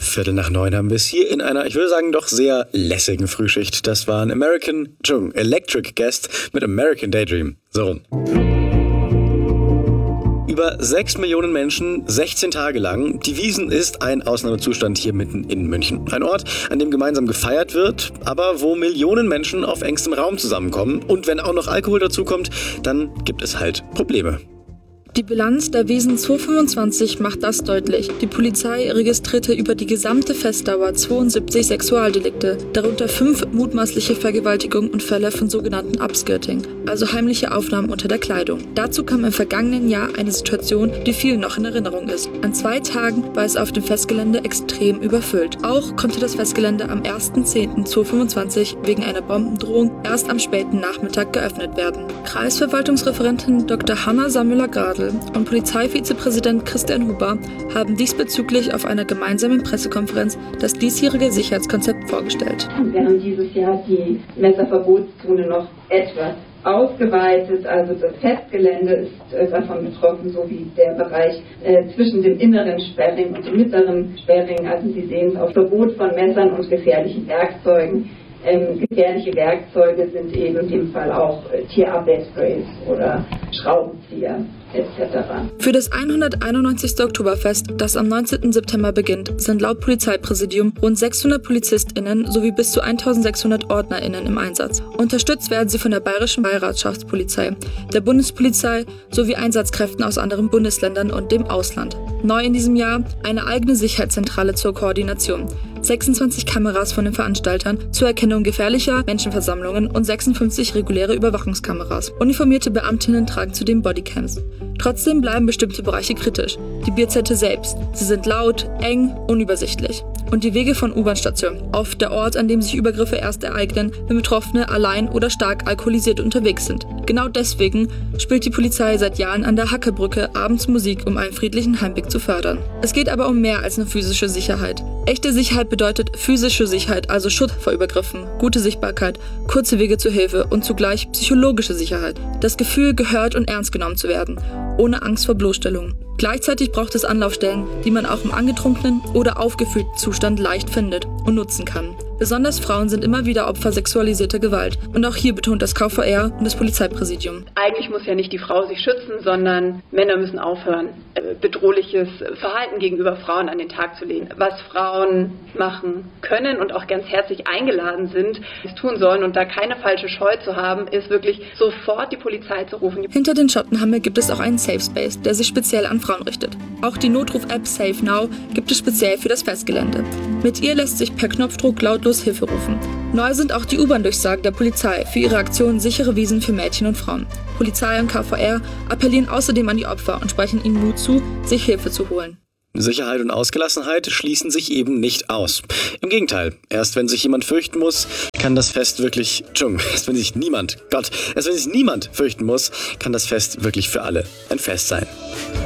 8:15 haben wir es hier in einer, ich würde sagen, doch sehr lässigen Frühschicht. Das war ein Electric Guest mit American Daydream. So rum. Über 6 Millionen Menschen, 16 Tage lang. Die Wiesn ist ein Ausnahmezustand hier mitten in München. Ein Ort, an dem gemeinsam gefeiert wird, aber wo Millionen Menschen auf engstem Raum zusammenkommen. Und wenn auch noch Alkohol dazukommt, dann gibt es halt Probleme. Die Bilanz der Wiesn 2025 macht das deutlich. Die Polizei registrierte über die gesamte Festdauer 72 Sexualdelikte, darunter 5 mutmaßliche Vergewaltigungen und Fälle von sogenannten Upskirting, also heimliche Aufnahmen unter der Kleidung. Dazu kam im vergangenen Jahr eine Situation, die vielen noch in Erinnerung ist. An 2 Tagen war es auf dem Festgelände extrem überfüllt. Auch konnte das Festgelände am 1.10.2025 wegen einer Bombendrohung erst am späten Nachmittag geöffnet werden. Kreisverwaltungsreferentin Dr. Hanna Sammüller-Gradl und Polizeivizepräsident Christian Huber haben diesbezüglich auf einer gemeinsamen Pressekonferenz das diesjährige Sicherheitskonzept vorgestellt. Wir haben dieses Jahr die Messerverbotszone noch etwas ausgeweitet, also das Festgelände ist davon betroffen, so wie der Bereich zwischen dem inneren Sperring und dem mittleren Sperring. Also Sie sehen es auch Verbot von Messern und gefährlichen Werkzeugen. Gefährliche Werkzeuge sind eben in dem Fall auch Tierabwehrsprays oder Schraubenzieher etc. Für das 191. Oktoberfest, das am 19. September beginnt, sind laut Polizeipräsidium rund 600 PolizistInnen sowie bis zu 1600 OrdnerInnen im Einsatz. Unterstützt werden sie von der Bayerischen Bereitschaftspolizei, der Bundespolizei sowie Einsatzkräften aus anderen Bundesländern und dem Ausland. Neu in diesem Jahr eine eigene Sicherheitszentrale zur Koordination. 26 Kameras von den Veranstaltern zur Erkennung gefährlicher Menschenversammlungen und 56 reguläre Überwachungskameras. Uniformierte Beamtinnen tragen zudem Bodycams. Trotzdem bleiben bestimmte Bereiche kritisch. Die Bierzelte selbst. Sie sind laut, eng, unübersichtlich. Und die Wege von U-Bahn-Stationen. Oft der Ort, an dem sich Übergriffe erst ereignen, wenn Betroffene allein oder stark alkoholisiert unterwegs sind. Genau deswegen spielt die Polizei seit Jahren an der Hackebrücke abends Musik, um einen friedlichen Heimweg zu fördern. Es geht aber um mehr als eine physische Sicherheit. Echte Sicherheit bedeutet physische Sicherheit, also Schutz vor Übergriffen, gute Sichtbarkeit, kurze Wege zur Hilfe und zugleich psychologische Sicherheit. Das Gefühl, gehört und ernst genommen zu werden, ohne Angst vor Bloßstellung. Gleichzeitig braucht es Anlaufstellen, die man auch im angetrunkenen oder aufgefühlten Zustand leicht findet und nutzen kann. Besonders Frauen sind immer wieder Opfer sexualisierter Gewalt. Und auch hier betont das KVR und das Polizeipräsidium. Eigentlich muss ja nicht die Frau sich schützen, sondern Männer müssen aufhören, bedrohliches Verhalten gegenüber Frauen an den Tag zu legen. Was Frauen machen können und auch ganz herzlich eingeladen sind, es tun sollen und da keine falsche Scheu zu haben, ist wirklich sofort die Polizei zu rufen. Hinter den Schottenhammer gibt es auch einen Safe Space, der sich speziell an Frauen richtet. Auch die Notruf-App Safe Now gibt es speziell für das Festgelände. Mit ihr lässt sich per Knopfdruck lautlos Hilfe rufen. Neu sind auch die U-Bahn-Durchsagen der Polizei für ihre Aktion Sichere Wiesn für Mädchen und Frauen. Polizei und KVR appellieren außerdem an die Opfer und sprechen ihnen Mut zu, sich Hilfe zu holen. Sicherheit und Ausgelassenheit schließen sich eben nicht aus. Im Gegenteil, erst wenn sich jemand fürchten muss, kann das Fest wirklich, erst wenn sich niemand fürchten muss, kann das Fest wirklich für alle ein Fest sein.